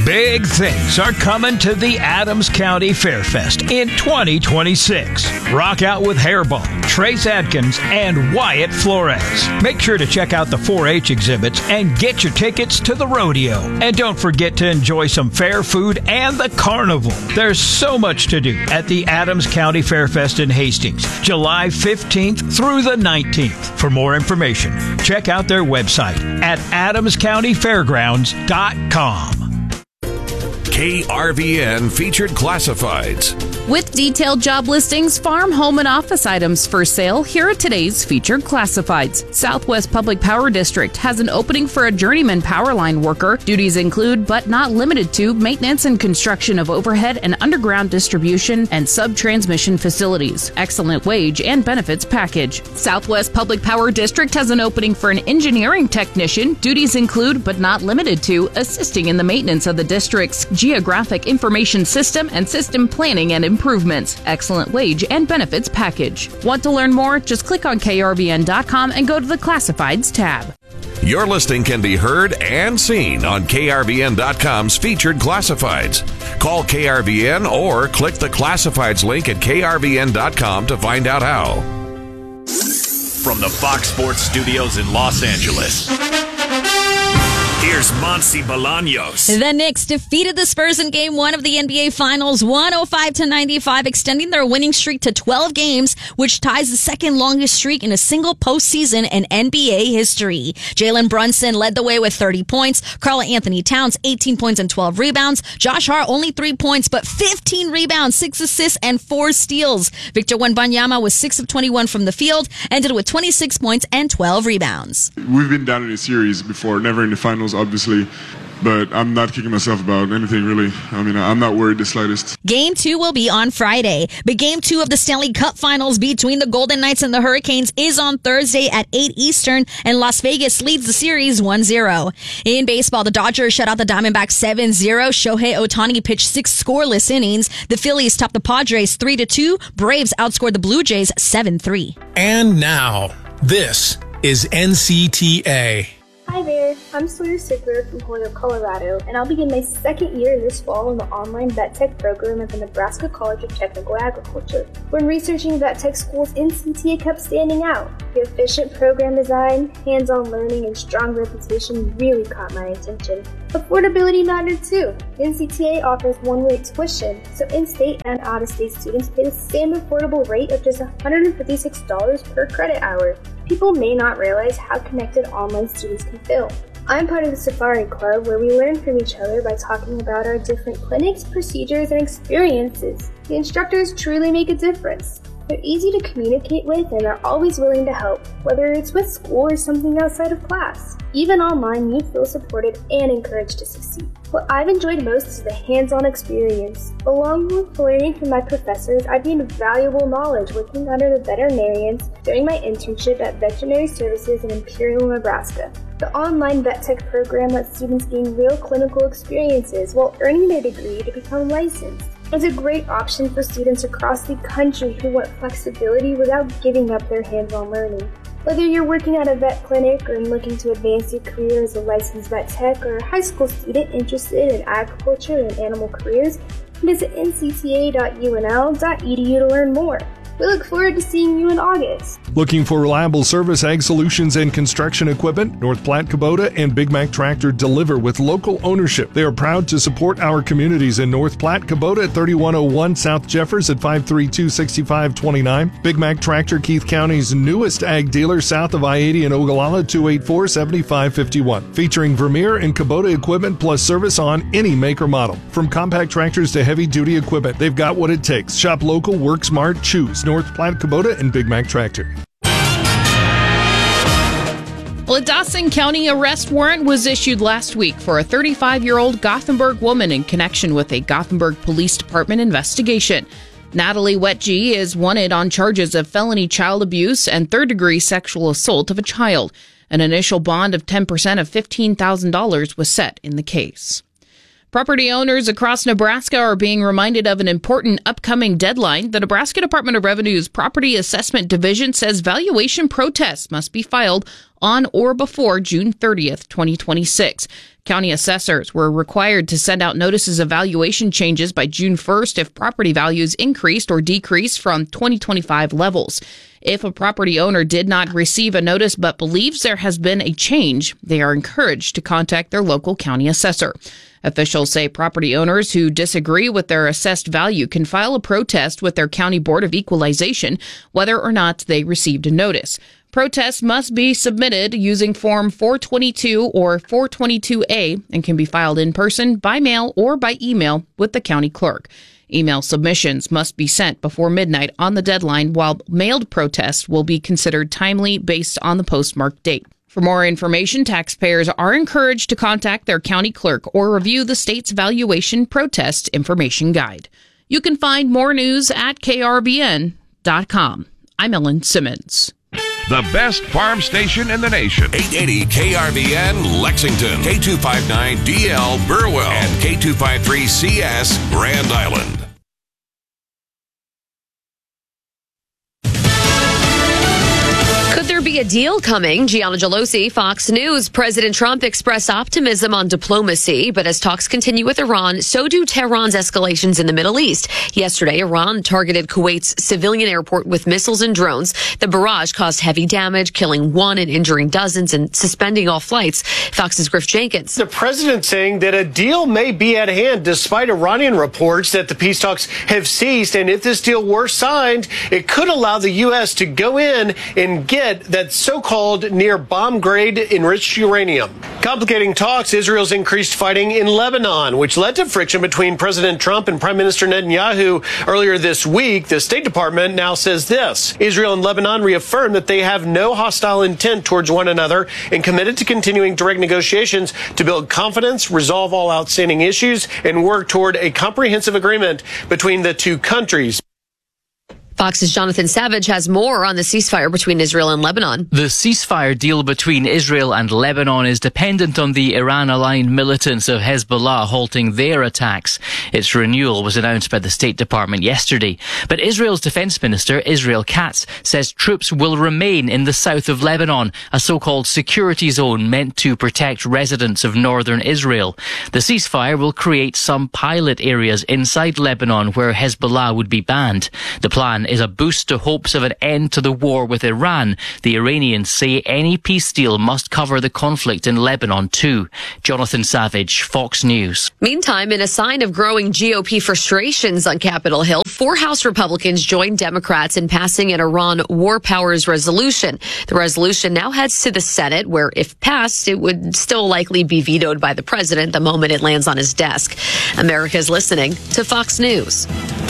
Big things are coming to the Adams County Fairfest in 2026. Rock out with Hairball, Trace Adkins, and Wyatt Flores. Make sure to check out the 4-H exhibits and get your tickets to the rodeo. And don't forget to enjoy some fair food and the carnival. There's so much to do at the Adams County Fairfest in Hastings, July 15th through the 19th. For more information, check out their website at adamscountyfairgrounds.com. KRVN featured classifieds. With detailed job listings, farm, home, and office items for sale, here are today's featured classifieds. Southwest Public Power District has an opening for a journeyman power line worker. Duties include, but not limited to, maintenance and construction of overhead and underground distribution and sub-transmission facilities. Excellent wage and benefits package. Southwest Public Power District has an opening for an engineering technician. Duties include, but not limited to, assisting in the maintenance of the district's geographic information system and system planning and improvements. Excellent wage and benefits package. Want to learn more? Just click on krvn.com and go to the Classifieds tab. Your listing can be heard and seen on krvn.com's featured classifieds. Call KRVN or click the Classifieds link at krvn.com to find out how. From the Fox Sports Studios in Los Angeles, here's Monse Bolaños. The Knicks defeated the Spurs in Game 1 of the NBA Finals 105-95, extending their winning streak to 12 games, which ties the second longest streak in a single postseason in NBA history. Jalen Brunson led the way with 30 points. Karl-Anthony Towns, 18 points and 12 rebounds. Josh Hart, only 3 points, but 15 rebounds, 6 assists, and 4 steals. Victor Wembanyama was 6 of 21 from the field, ended with 26 points and 12 rebounds. We've been down in a series before, never in the finals, obviously, but I'm not kicking myself about anything, really. I mean, I'm not worried the slightest. Game 2 will be on Friday, but Game 2 of the Stanley Cup Finals between the Golden Knights and the Hurricanes is on Thursday at 8 Eastern, and Las Vegas leads the series 1-0. In baseball, the Dodgers shut out the Diamondbacks 7-0. Shohei Ohtani pitched 6 scoreless innings. The Phillies topped the Padres 3-2. Braves outscored the Blue Jays 7-3. And now, this is NCTA. Hi there, I'm Sawyer Sickler from Holyoke, Colorado, and I'll begin my second year this fall in the online vet tech program at the Nebraska College of Technical Agriculture. When researching vet tech schools, NCTA kept standing out. The efficient program design, hands-on learning, and strong reputation really caught my attention. Affordability mattered too. NCTA offers one-rate tuition, so in-state and out-of-state students pay the same affordable rate of just $156 per credit hour. People may not realize how connected online students can feel. I'm part of the Safari Club, where we learn from each other by talking about our different clinics, procedures, and experiences. The instructors truly make a difference. They're easy to communicate with and are always willing to help, whether it's with school or something outside of class. Even online, you feel supported and encouraged to succeed. What I've enjoyed most is the hands-on experience. Along with learning from my professors, I've gained valuable knowledge working under the veterinarians during my internship at Veterinary Services in Imperial, Nebraska. The online vet tech program lets students gain real clinical experiences while earning their degree to become licensed. It's a great option for students across the country who want flexibility without giving up their hands-on learning. Whether you're working at a vet clinic or looking to advance your career as a licensed vet tech, or a high school student interested in agriculture and animal careers, visit ncta.unl.edu to learn more. We look forward to seeing you in August. Looking for reliable service, ag solutions, and construction equipment? North Platte Kubota and Big Mac Tractor deliver with local ownership. They are proud to support our communities in North Platte. Kubota at 3101 South Jeffers at 532-6529. Big Mac Tractor, Keith County's newest ag dealer south of I-80 in Ogallala, 284-7551. Featuring Vermeer and Kubota equipment plus service on any make or model. From compact tractors to heavy-duty equipment, they've got what it takes. Shop local, work smart, choose North Platte Kubota and Big Mac Tractor. Well, a Dawson County arrest warrant was issued last week for a 35-year-old Gothenburg woman in connection with a Gothenburg Police Department investigation. Natalie Wetge is wanted on charges of felony child abuse and third-degree sexual assault of a child. An initial bond of 10% of $15,000 was set in the case. Property owners across Nebraska are being reminded of an important upcoming deadline. The Nebraska Department of Revenue's Property Assessment Division says valuation protests must be filed on or before June 30th, 2026. County assessors were required to send out notices of valuation changes by June 1st if property values increased or decreased from 2025 levels. If a property owner did not receive a notice but believes there has been a change, they are encouraged to contact their local county assessor. Officials say property owners who disagree with their assessed value can file a protest with their county board of equalization, whether or not they received a notice. Protests must be submitted using Form 422 or 422A and can be filed in person, by mail, or by email with the county clerk. Email submissions must be sent before midnight on the deadline, while mailed protests will be considered timely based on the postmark date. For more information, taxpayers are encouraged to contact their county clerk or review the state's valuation protest information guide. You can find more news at krvn.com. I'm Ellen Simmons. The best farm station in the nation. 880 KRVN Lexington, K259DL Burwell, and K253CS Grand Island. Could there be a deal coming? Gianna Gelosi, Fox News. President Trump expressed optimism on diplomacy, but as talks continue with Iran, so do Tehran's escalations in the Middle East. Yesterday, Iran targeted Kuwait's civilian airport with missiles and drones. The barrage caused heavy damage, killing one and injuring dozens and suspending all flights. Fox's Griff Jenkins. The president saying that a deal may be at hand despite Iranian reports that the peace talks have ceased. And if this deal were signed, it could allow the U.S. to go in and get that so-called near bomb-grade enriched uranium. Complicating talks, Israel's increased fighting in Lebanon, which led to friction between President Trump and Prime Minister Netanyahu earlier this week. The State Department now says this. Israel and Lebanon reaffirmed that they have no hostile intent towards one another and committed to continuing direct negotiations to build confidence, resolve all outstanding issues, and work toward a comprehensive agreement between the two countries. Fox's Jonathan Savage has more on the ceasefire between Israel and Lebanon. The ceasefire deal between Israel and Lebanon is dependent on the Iran-aligned militants of Hezbollah halting their attacks. Its renewal was announced by the State Department yesterday. But Israel's Defense Minister, Israel Katz, says troops will remain in the south of Lebanon, a so-called security zone meant to protect residents of northern Israel. The ceasefire will create some pilot areas inside Lebanon where Hezbollah would be banned. The plan is a boost to hopes of an end to the war with Iran. The Iranians say any peace deal must cover the conflict in Lebanon too. Jonathan Savage, Fox News. Meantime, in a sign of growing GOP frustrations on Capitol Hill, 4 House Republicans joined Democrats in passing an Iran war powers resolution. The resolution now heads to the Senate, where if passed, it would still likely be vetoed by the president the moment it lands on his desk. America is listening to Fox News.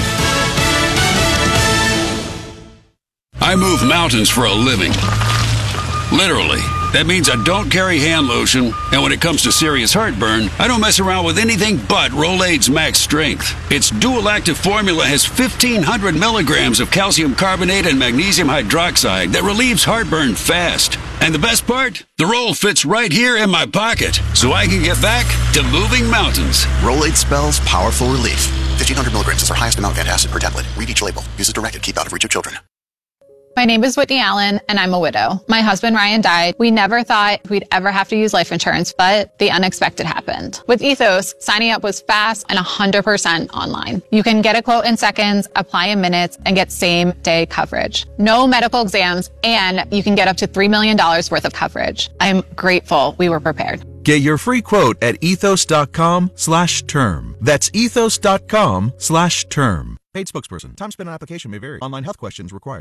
I move mountains for a living. Literally. That means I don't carry hand lotion, and when it comes to serious heartburn, I don't mess around with anything but Rolaids Max Strength. Its dual-active formula has 1,500 milligrams of calcium carbonate and magnesium hydroxide that relieves heartburn fast. And the best part? The roll fits right here in my pocket, so I can get back to moving mountains. Rolaids spells powerful relief. 1,500 milligrams is our highest amount of antacid per tablet. Read each label. Use as directed. Keep out of reach of children. My name is Whitney Allen, and I'm a widow. My husband, Ryan, died. We never thought we'd ever have to use life insurance, but the unexpected happened. With Ethos, signing up was fast and 100% online. You can get a quote in seconds, apply in minutes, and get same-day coverage. No medical exams, and you can get up to $3 million worth of coverage. I'm grateful we were prepared. Get your free quote at ethos.com/term. That's ethos.com/term. Paid spokesperson. Time spent on application may vary. Online health questions required.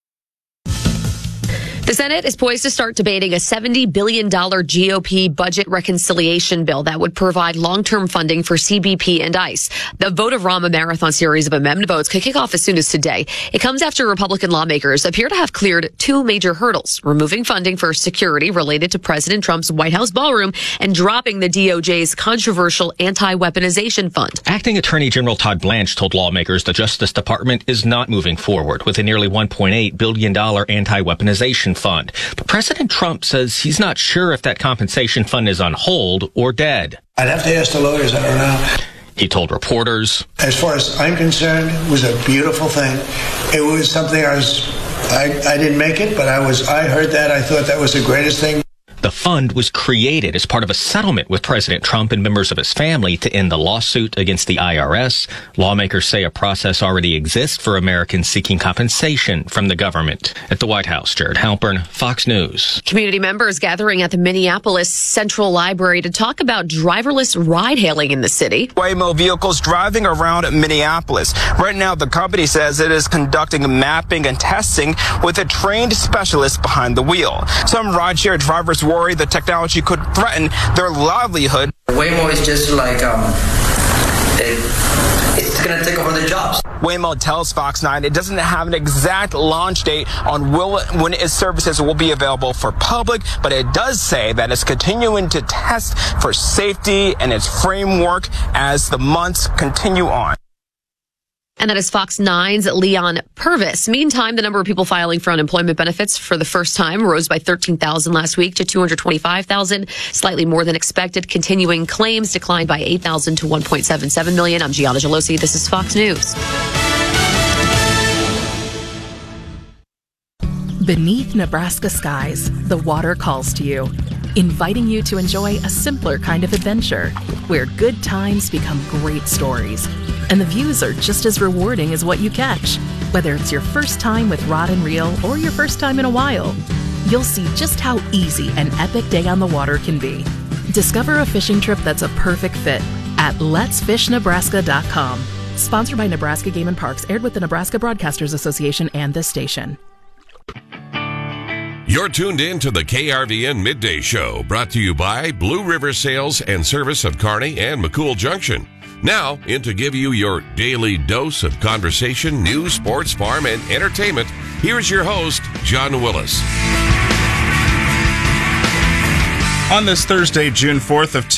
The Senate is poised to start debating a $70 billion GOP budget reconciliation bill that would provide long-term funding for CBP and ICE. The Vote of Rama marathon series of amendment votes could kick off as soon as today. It comes after Republican lawmakers appear to have cleared 2 major hurdles, removing funding for security related to President Trump's White House ballroom and dropping the DOJ's controversial anti-weaponization fund. Acting Attorney General Todd Blanche told lawmakers the Justice Department is not moving forward with a nearly $1.8 billion anti-weaponization fund. But President Trump says he's not sure if that compensation fund is on hold or dead. I'd have to ask the lawyers that are around. He told reporters, as far as I'm concerned, it was a beautiful thing. It was something I was I didn't make it, but I heard that. I thought that was the greatest thing. The fund was created as part of a settlement with President Trump and members of his family to end the lawsuit against the IRS. Lawmakers say a process already exists for Americans seeking compensation from the government. At the White House, Jared Halpern, Fox News. Community members gathering at the Minneapolis Central Library to talk about driverless ride-hailing in the city. Waymo vehicles driving around Minneapolis. Right now, the company says it is conducting mapping and testing with a trained specialist behind the wheel. Some rideshare drivers worry the technology could threaten their livelihood. Waymo is just like, it's going to take over the jobs. Waymo tells Fox 9 it doesn't have an exact launch date on when its services will be available for public, but it does say that it's continuing to test for safety and its framework as the months continue on. And that is Fox 9's Leon Purvis. Meantime, the number of people filing for unemployment benefits for the first time rose by 13,000 last week to 225,000, slightly more than expected. Continuing claims declined by 8,000 to 1.77 million. I'm Gianna Gelosi. This is Fox News. Beneath Nebraska skies, the water calls to you, inviting you to enjoy a simpler kind of adventure where good times become great stories. And the views are just as rewarding as what you catch. Whether it's your first time with rod and reel or your first time in a while, you'll see just how easy an epic day on the water can be. Discover a fishing trip that's a perfect fit at letsfishnebraska.com. Sponsored by Nebraska Game and Parks, aired with the Nebraska Broadcasters Association and this station. You're tuned in to the KRVN Midday Show, brought to you by Blue River Sales and Service of Kearney and McCool Junction. Now, in to give you your daily dose of conversation, news, sports, farm, and entertainment, here's your host, John Willis. On this Thursday, June 4th of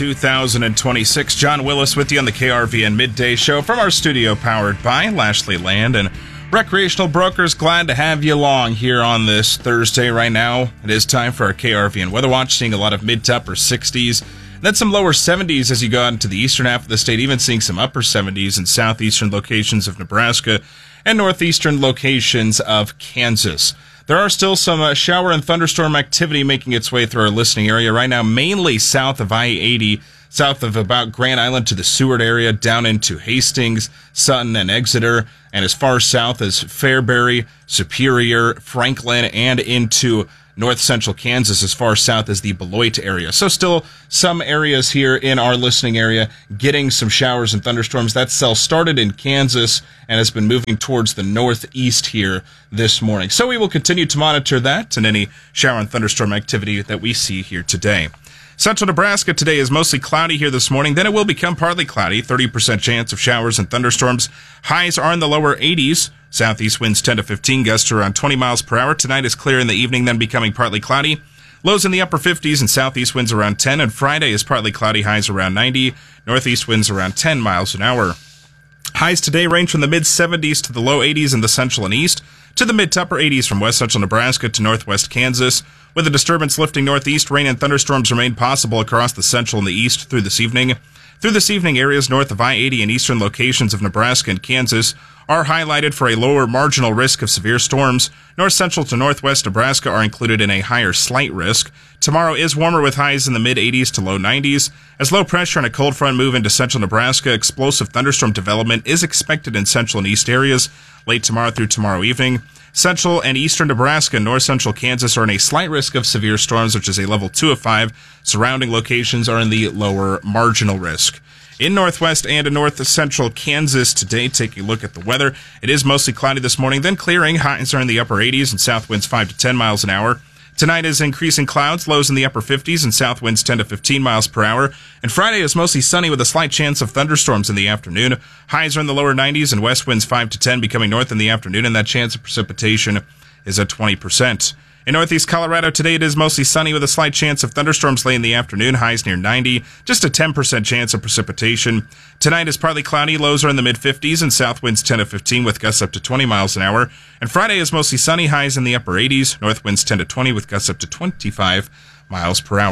2026, John Willis with you on the KRVN Midday Show from our studio powered by Lashley Land and Recreational Brokers. Glad to have you along here on this Thursday. Right now, it is time for our KRVN Weather Watch, seeing a lot of mid to upper 60s. Then some lower 70s as you go out into the eastern half of the state, even seeing some upper 70s in southeastern locations of Nebraska and northeastern locations of Kansas. There are still some shower and thunderstorm activity making its way through our listening area right now, mainly south of I-80, south of about Grand Island to the Seward area, down into Hastings, Sutton, and Exeter, and as far south as Fairbury, Superior, Franklin, and into north central Kansas, as far south as the Beloit area. So still some areas here in our listening area getting some showers and thunderstorms. That cell started in Kansas and has been moving towards the northeast here this morning. So we will continue to monitor that and any shower and thunderstorm activity that we see here today. Central Nebraska today is mostly cloudy here this morning. Then it will become partly cloudy, 30% chance of showers and thunderstorms. Highs are in the lower 80s. Southeast winds 10 to 15, gusts around 20 miles per hour. Tonight is clear in the evening, then becoming partly cloudy. Lows in the upper 50s and southeast winds around 10. And Friday is partly cloudy, highs around 90. Northeast winds around 10 miles an hour. Highs today range from the mid-70s to the low 80s in the central and east, to the mid to upper 80s from west central Nebraska to northwest Kansas. With the disturbance lifting northeast, rain and thunderstorms remain possible across the central and the east through this evening. Through this evening, areas north of I-80 and eastern locations of Nebraska and Kansas are highlighted for a lower marginal risk of severe storms. North central to northwest Nebraska are included in a higher slight risk. Tomorrow is warmer with highs in the mid-80s to low 90s. As low pressure and a cold front move into central Nebraska, explosive thunderstorm development is expected in central and east areas late tomorrow through tomorrow evening. Central and eastern Nebraska and north central Kansas are in a slight risk of severe storms, which is a level 2 of 5. Surrounding locations are in the lower marginal risk. In northwest and in north central Kansas today, taking a look at the weather, it is mostly cloudy this morning, then clearing. Highs are in the upper 80s and south winds 5 to 10 miles an hour. Tonight is increasing clouds, lows in the upper 50s and south winds 10 to 15 miles per hour. And Friday is mostly sunny with a slight chance of thunderstorms in the afternoon. Highs are in the lower 90s and west winds 5 to 10 becoming north in the afternoon, and that chance of precipitation is at 20%. In northeast Colorado today, it is mostly sunny with a slight chance of thunderstorms late in the afternoon, highs near 90, just a 10% chance of precipitation. Tonight is partly cloudy, lows are in the mid-50s and south winds 10 to 15 with gusts up to 20 miles an hour. And Friday is mostly sunny, highs in the upper 80s, north winds 10 to 20 with gusts up to 25 miles per hour.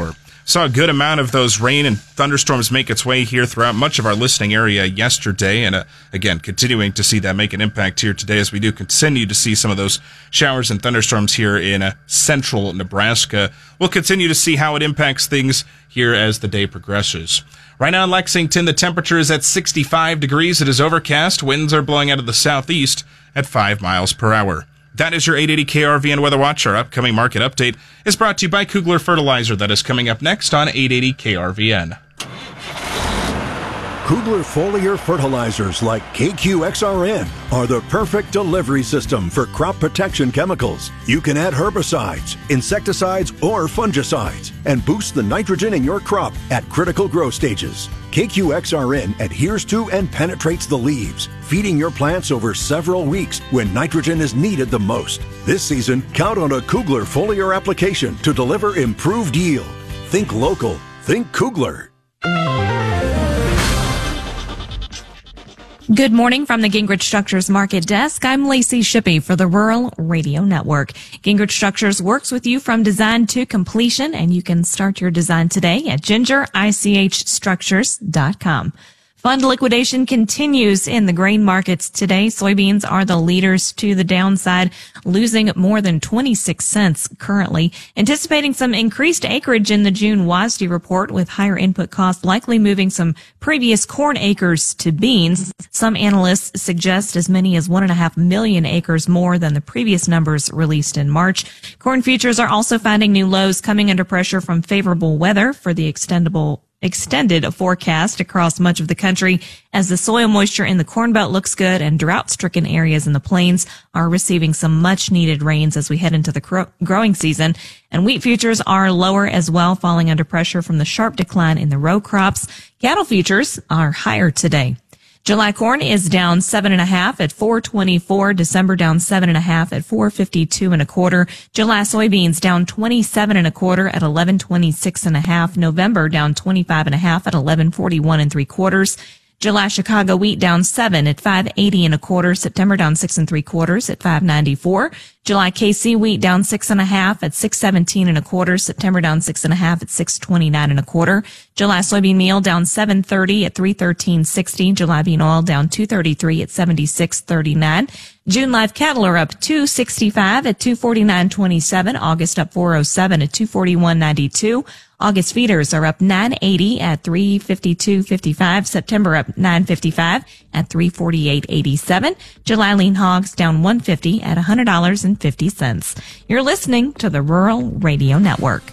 Saw a good amount of those rain and thunderstorms make its way here throughout much of our listening area yesterday. And again, continuing to see that make an impact here today as we do continue to see some of those showers and thunderstorms here in central Nebraska. We'll continue to see how it impacts things here as the day progresses. Right now in Lexington, the temperature is at 65 degrees. It is overcast. Winds are blowing out of the southeast at 5 miles per hour. That is your 880 KRVN Weather Watch. Our upcoming market update is brought to you by Kugler Fertilizer. That is coming up next on 880 KRVN. Kugler foliar fertilizers like KQXRN are the perfect delivery system for crop protection chemicals. You can add herbicides, insecticides, or fungicides and boost the nitrogen in your crop at critical growth stages. KQXRN adheres to and penetrates the leaves, feeding your plants over several weeks when nitrogen is needed the most. This season, count on a Kugler foliar application to deliver improved yield. Think local. Think Kugler. Good morning from the Gingrich Structures Market Desk. I'm Lacey Shippey for the Rural Radio Network. Gingrich Structures works with you from design to completion, and you can start your design today at gingerichstructures.com. Fund liquidation continues in the grain markets today. Soybeans are the leaders to the downside, losing more than 26 cents currently. Anticipating some increased acreage in the June WASDE report, with higher input costs likely moving some previous corn acres to beans. Some analysts suggest as many as 1.5 million acres more than the previous numbers released in March. Corn futures are also finding new lows, coming under pressure from favorable weather for the extended forecast across much of the country, as the soil moisture in the Corn Belt looks good and drought-stricken areas in the plains are receiving some much-needed rains as we head into the growing season. And wheat futures are lower as well, falling under pressure from the sharp decline in the row crops. Cattle futures are higher today. July corn is down 7.5 at $4.24. December down 7.5 at $4.52 1/4. July soybeans down 27 1/4 at $11.26 1/2. November down 25.5 at $11.41 3/4. July Chicago wheat down 7 at $5.80 1/4. September down 6 3/4 at $5.94. July KC wheat down 6.5 at $6.17 1/4. September down 6.5 at $6.29 1/4. July soybean meal down 7.30 at $3.13.60. July bean oil down 2.33 at 76.39. June live cattle are up 2.65 at 249.27. August up 4.07 at 241.92. August feeders are up 9.80 at 352.55. September up 9.55 at 348.87. July lean hogs down 1.50 at $100.50. You're listening to the Rural Radio Network.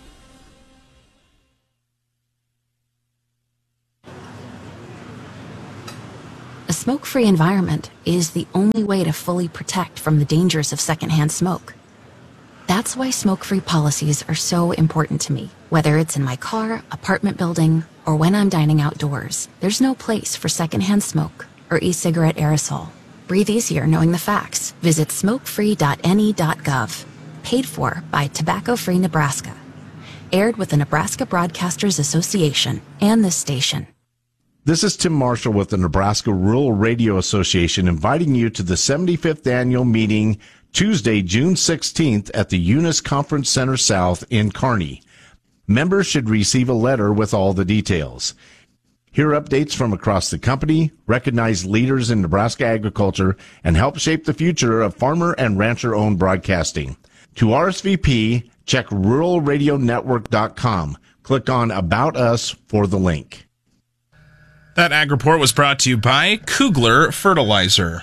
A smoke-free environment is the only way to fully protect from the dangers of secondhand smoke. That's why smoke-free policies are so important to me. Whether it's in my car, apartment building, or when I'm dining outdoors, there's no place for secondhand smoke or e-cigarette aerosol. Breathe easier knowing the facts. Visit smokefree.ne.gov. Paid for by Tobacco Free Nebraska. Aired with the Nebraska Broadcasters Association and this station. This is Tim Marshall with the Nebraska Rural Radio Association, inviting you to the 75th annual meeting Tuesday, June 16th at the Eunice Conference Center South in Kearney. Members should receive a letter with all the details. Hear updates from across the company, recognize leaders in Nebraska agriculture, and help shape the future of farmer and rancher-owned broadcasting. To RSVP, check ruralradionetwork.com. Click on About Us for the link. That ag report was brought to you by Kugler Fertilizer.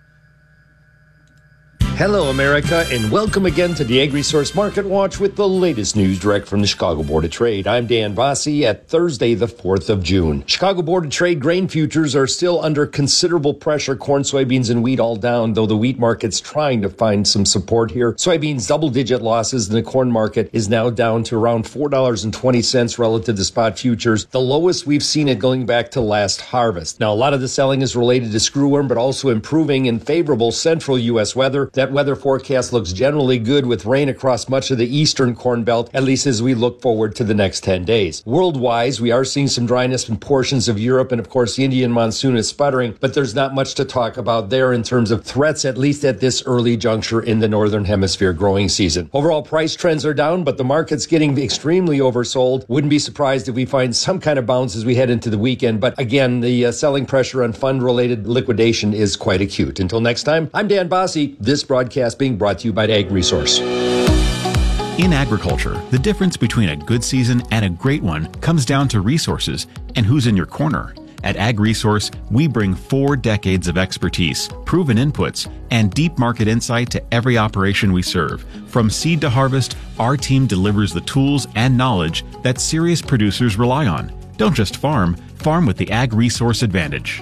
Hello, America, and welcome again to the AgResource Market Watch with the latest news direct from the Chicago Board of Trade. I'm Dan Bossie at Thursday, the 4th of June. Chicago Board of Trade grain futures are still under considerable pressure. Corn, soybeans, and wheat all down, though the wheat market's trying to find some support here. Soybeans double-digit losses, and the corn market is now down to around $4.20 relative to spot futures, the lowest we've seen it going back to last harvest. Now, a lot of the selling is related to screwworm, but also improving and favorable central U.S. weather. That That weather forecast looks generally good with rain across much of the eastern Corn Belt, at least as we look forward to the next 10 days. Worldwide, we are seeing some dryness in portions of Europe, and of course the Indian monsoon is sputtering, but there's not much to talk about there in terms of threats, at least at this early juncture in the Northern Hemisphere growing season. Overall price trends are down, but the market's getting extremely oversold. Wouldn't be surprised if we find some kind of bounce as we head into the weekend, but again, the selling pressure on fund-related liquidation is quite acute. Until next time, I'm Dan Bosse. This broadcast being brought to you by Ag Resource. In agriculture, the difference between a good season and a great one comes down to resources and who's in your corner. At Ag Resource, we bring 4 decades of expertise, proven inputs, and deep market insight to every operation we serve. From seed to harvest, our team delivers the tools and knowledge that serious producers rely on. Don't just farm, farm with the Ag Resource advantage.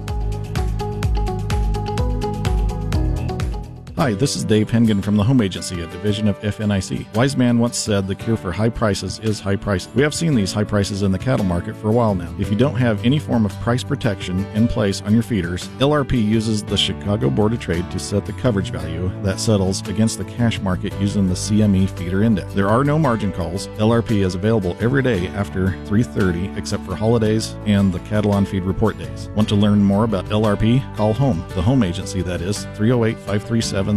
Hi, this is Dave Hengen from the Home Agency, a division of FNIC. Wise man once said the cure for high prices is high prices. We have seen these high prices in the cattle market for a while now. If you don't have any form of price protection in place on your feeders, LRP uses the Chicago Board of Trade to set the coverage value that settles against the cash market using the CME feeder index. There are no margin calls. LRP is available every day after 3:30 except for holidays and the cattle on feed report days. Want to learn more about LRP? Call HOME, the Home Agency, that is, 308-537-3511.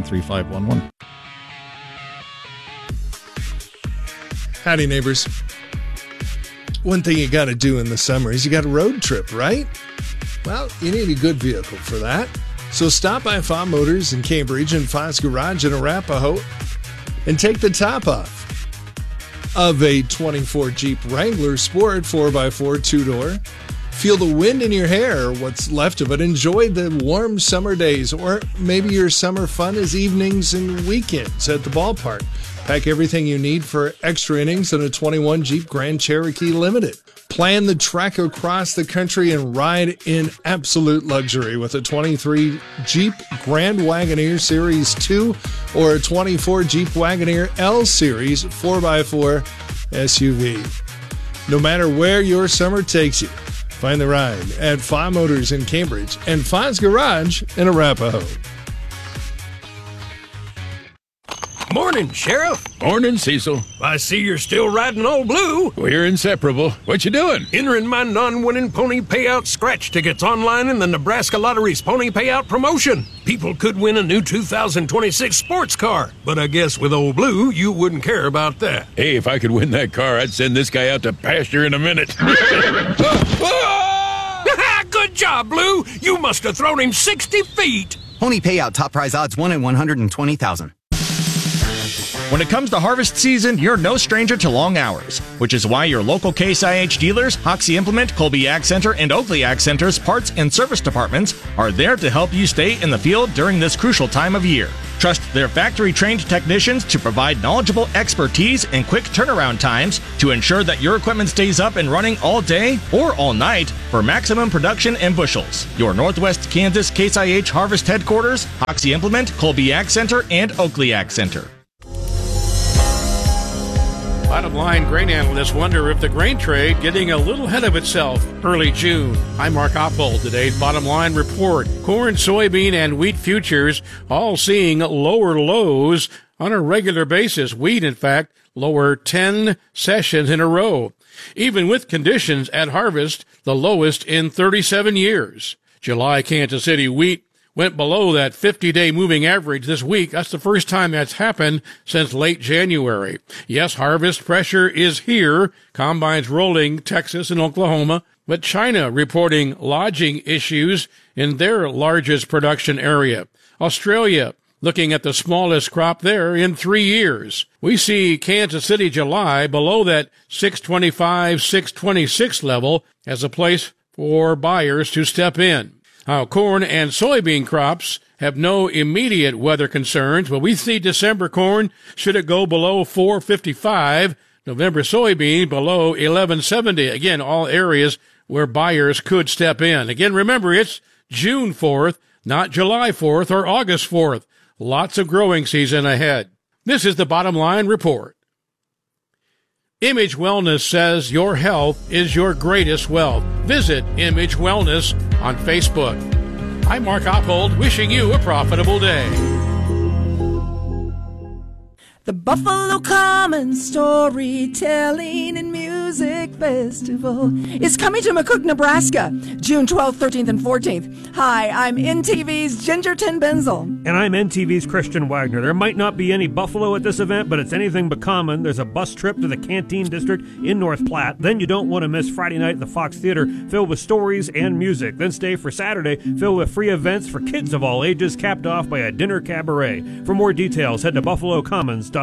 Howdy, neighbors. One thing you got to do in the summer is you got a road trip, right? Well, you need a good vehicle for that. So stop by Fa Motors in Cambridge and Fa's Garage in Arapahoe and take the top off of a 24 Jeep Wrangler Sport 4x4 two-door. Feel the wind in your hair, or what's left of it. Enjoy the warm summer days, or maybe your summer fun is evenings and weekends at the ballpark. Pack everything you need for extra innings in a 21 Jeep Grand Cherokee Limited. Plan the trek across the country and ride in absolute luxury with a 23 Jeep Grand Wagoneer Series 2 or a 24 Jeep Wagoneer L Series 4x4 SUV. No matter where your summer takes you, find the ride at Fa Motors in Cambridge and Fa's Garage in Arapahoe. Morning, Sheriff. Morning, Cecil. I see you're still riding Old Blue. We're inseparable. What you doing? Entering my non-winning pony payout scratch tickets online in the Nebraska Lottery's pony payout promotion. People could win a new 2026 sports car, but I guess with Old Blue, you wouldn't care about that. Hey, if I could win that car, I'd send this guy out to pasture in a minute. Good job, Blue. You must have thrown him 60 feet. Pony payout top prize odds 1 in 120,000. When it comes to harvest season, you're no stranger to long hours, which is why your local Case IH dealers, Hoxie Implement, Colby Ag Center, and Oakley Ag Center's parts and service departments are there to help you stay in the field during this crucial time of year. Trust their factory-trained technicians to provide knowledgeable expertise and quick turnaround times to ensure that your equipment stays up and running all day or all night for maximum production and bushels. Your Northwest Kansas Case IH Harvest Headquarters, Hoxie Implement, Colby Ag Center, and Oakley Ag Center. Bottom line, grain analysts wonder if the grain trade getting a little ahead of itself early June. I'm Mark Oppold. Today's bottom line report. Corn, soybean, and wheat futures all seeing lower lows on a regular basis. Wheat, in fact, lower 10 sessions in a row. Even with conditions at harvest, the lowest in 37 years. July Kansas City wheat went below that 50-day moving average this week. That's the first time that's happened since late January. Yes, harvest pressure is here. Combines rolling Texas and Oklahoma, but China reporting lodging issues in their largest production area. Australia looking at the smallest crop there in 3 years. We see Kansas City July below that 625, 626 level as a place for buyers to step in. Now, corn and soybean crops have no immediate weather concerns, but we see December corn, should it go below 455, November soybean below 1170. Again, all areas where buyers could step in. Again, remember, it's June 4th, not July 4th or August 4th. Lots of growing season ahead. This is the Bottom Line Report. Image Wellness says your health is your greatest wealth. Visit Image Wellness on Facebook. I'm Mark Oppold, wishing you a profitable day. The Buffalo Commons Storytelling and Music Festival is coming to McCook, Nebraska, June 12th, 13th, and 14th. Hi, I'm NTV's Gingerton Benzel. And I'm NTV's Christian Wagner. There might not be any buffalo at this event, but it's anything but common. There's a bus trip to the Canteen District in North Platte. Then you don't want to miss Friday night at the Fox Theater, filled with stories and music. Then stay for Saturday, filled with free events for kids of all ages, capped off by a dinner cabaret. For more details, head to buffalocommons.org.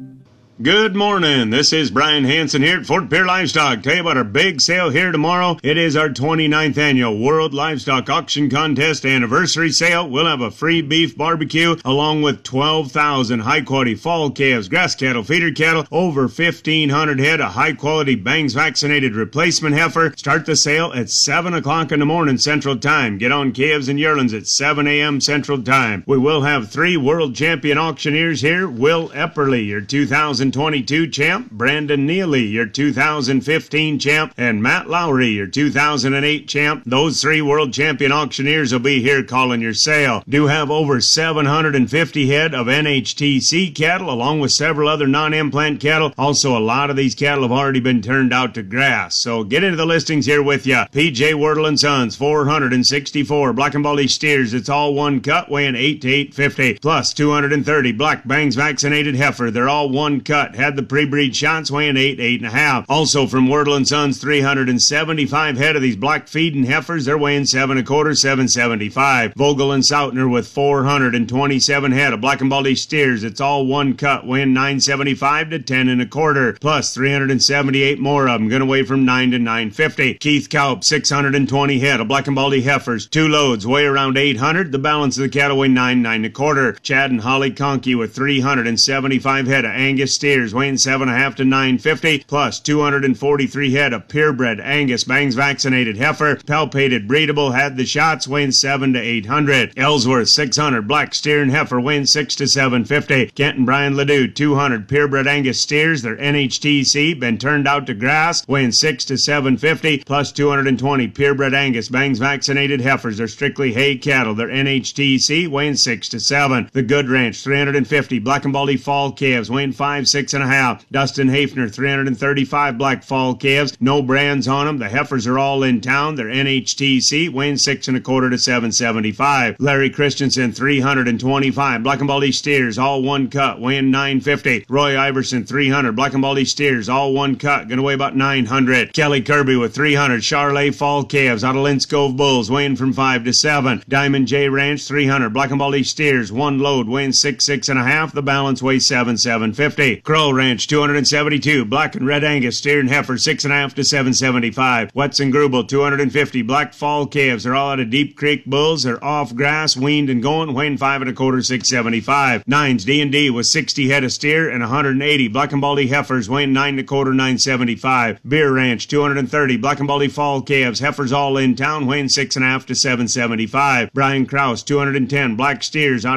Good morning. This is Brian Hansen here at Fort Pierre Livestock. Tell you about our big sale here tomorrow. It is our 29th annual World Livestock Auction Contest anniversary sale. We'll have a free beef barbecue along with 12,000 high-quality fall calves, grass cattle, feeder cattle, over 1,500 head of high-quality bangs vaccinated replacement heifer. Start the sale at 7 o'clock in the morning Central Time. Get on calves and yearlings at 7 a.m. Central Time. We will have 3 world champion auctioneers here. Will Epperly, your 2022 champ, Brandon Neely, your 2015 champ, and Matt Lowry, your 2008 champ. Those 3 world champion auctioneers will be here calling your sale. Do have over 750 head of NHTC cattle, along with several other non-implant cattle. Also, a lot of these cattle have already been turned out to grass. So get into the listings here with you. PJ Wordle & Sons, 464 black and baldy steers. It's all one cut, weighing 8 to 850, plus 230 black bangs vaccinated heifer. They're all one cut. Had the pre-breed shots, weighing 8, 8.5. Also from Wordle & Sons, 375 head of these black feeding heifers. They're weighing 7 1/4, 775. Vogel & Sautner with 427 head of black and baldy steers. It's all one cut, weighing 975 to 10 1/4. Plus 378 more of them, going to weigh from 9 to 950. Keith Kaup, 620 head of black and baldy heifers. 2 loads, weigh around 800. The balance of the cattle weigh 9, 9 1/4. Chad and Holly Conkey with 375 head of Angus steers, weighing 7.5 to 950, plus 243 head of purebred Angus bangs vaccinated heifer, palpated breedable, had the shots, weighing 7 to 800. Ellsworth, 600 black steer and heifer, weighing 6 to 750. Kent and Brian Ledoux, 200 purebred Angus steers, they're NHTC, been turned out to grass, weighing 6 to 750, plus 220 purebred Angus bangs vaccinated heifers, they're strictly hay cattle, they're NHTC, weighing 6 to 7. The Good Ranch, 350 black and baldy fall calves, weighing 5, 6.5. Dustin Hafner, 335 black fall calves. No brands on them. The heifers are all in town. They're NHTC, weighing 6 1/4 to 775. Larry Christensen, 325 black and baldy steers, all one cut, weighing 950. Roy Iverson, 300 black and baldy steers, all one cut, going to weigh about 900. Kelly Kirby with 300 Charlet fall calves out of Lintz Cove bulls, weighing from 5 to 7. Diamond J Ranch, 300 black and baldy steers, one load, weighing 6, 6.5. The balance weighs 7, 750. Crow Ranch, 272 black and red Angus steer and heifer, 6.5 to 775. Wetson Grubel, 250 black fall calves. They're all out of Deep Creek bulls. They're off grass, weaned and going, weighing 5 1/4, 675. Nines D&D with 60 head of steer and 180 black and baldy heifers, weighing 9 1/4, 975. Beer Ranch, 230 black and baldy fall calves. Heifers all in town, weighing 6.5 to 775. Brian Krause, 210 black steers out